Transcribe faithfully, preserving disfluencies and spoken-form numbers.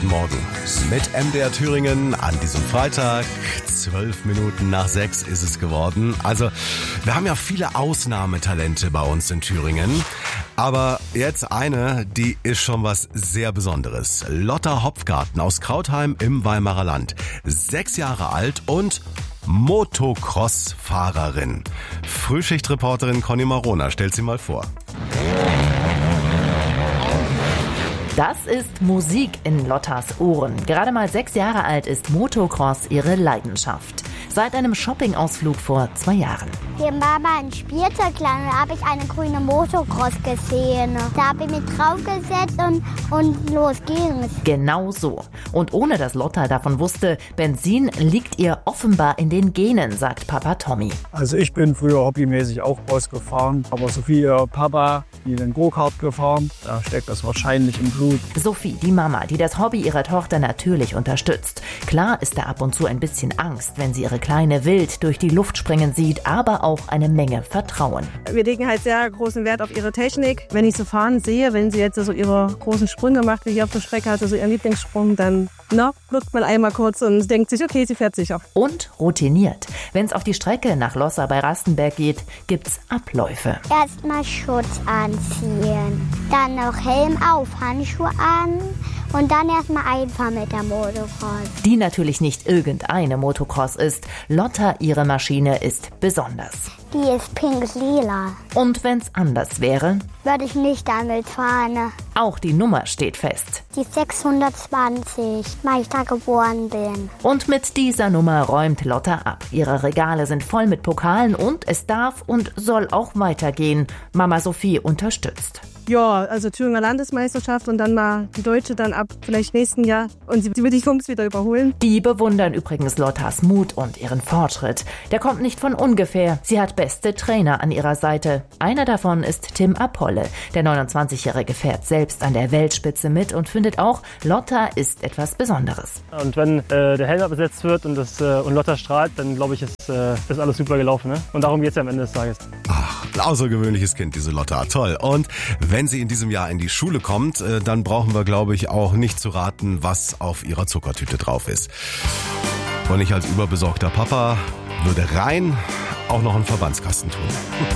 Guten Morgen mit M D R Thüringen an diesem Freitag. Zwölf Minuten nach sechs ist es geworden. Also, wir haben ja viele Ausnahmetalente bei uns in Thüringen. Aber jetzt eine, die ist schon was sehr Besonderes. Lotta Hopfgarten aus Krautheim im Weimarer Land. Sechs Jahre alt und Motocross-Fahrerin. Frühschichtreporterin Conny Marona stellt sie mal vor. Das ist Musik in Lottas Ohren. Gerade mal sechs Jahre alt ist Motocross ihre Leidenschaft. Seit einem Shoppingausflug vor zwei Jahren. Hier war mal ein Spielzeugladen, da habe ich eine grüne Motocross gesehen. Da habe ich mich draufgesetzt und, und los ging's. Genau so. Und ohne dass Lotta davon wusste, Benzin liegt ihr offenbar in den Genen, sagt Papa Tommy. Also ich bin früher hobbymäßig auch Cross gefahren, aber Sophie, ihr Papa, die den Go-Kart gefahren, da steckt das wahrscheinlich im Blut. Sophie, die Mama, die das Hobby ihrer Tochter natürlich unterstützt. Klar ist da ab und zu ein bisschen Angst, wenn sie ihre Kleine wild durch die Luft springen sieht, aber auch eine Menge Vertrauen. Wir legen halt sehr großen Wert auf ihre Technik. Wenn ich sie fahren sehe, wenn sie jetzt so ihre großen Sprünge macht, wie hier auf der Strecke hatte, so ihren Lieblingssprung, dann na, wirkt man einmal kurz und denkt sich, okay, sie fährt sicher. Und routiniert. Wenn es auf die Strecke nach Lossa bei Rastenberg geht, gibt's Abläufe. Erstmal Schutz anziehen, dann noch Helm auf, Handschuhe an und dann erstmal einfahren mit der Motocross. Die natürlich nicht irgendeine Motocross ist. Lotta, ihre Maschine, ist besonders. Die ist pink-lila. Und wenn's anders wäre? Würde ich nicht damit fahren. Auch die Nummer steht fest. Die sechshundertzwanzig, weil ich da geboren bin. Und mit dieser Nummer räumt Lotta ab. Ihre Regale sind voll mit Pokalen und es darf und soll auch weitergehen. Mama Sophie unterstützt. Ja, also Thüringer Landesmeisterschaft und dann mal die Deutsche dann ab vielleicht nächsten Jahr und sie wird die Jungs wieder überholen. Die bewundern übrigens Lottas Mut und ihren Fortschritt. Der kommt nicht von ungefähr. Sie hat beste Trainer an ihrer Seite. Einer davon ist Tim Apolle. Der neunundzwanzigjährige fährt selbst an der Weltspitze mit und findet auch, Lotta ist etwas Besonderes. Und wenn äh, der Helm abgesetzt wird und, das, äh, und Lotta strahlt, dann glaube ich, ist, äh, ist alles super gelaufen. Ne? Und darum geht es ja am Ende des Tages. Ach, ein außergewöhnliches Kind, diese Lotta. Toll. Und wenn sie in diesem Jahr in die Schule kommt, äh, dann brauchen wir, glaube ich, auch nicht zu raten, was auf ihrer Zuckertüte drauf ist. Und ich als überbesorgter Papa würde rein auch noch einen Verbandskasten tun.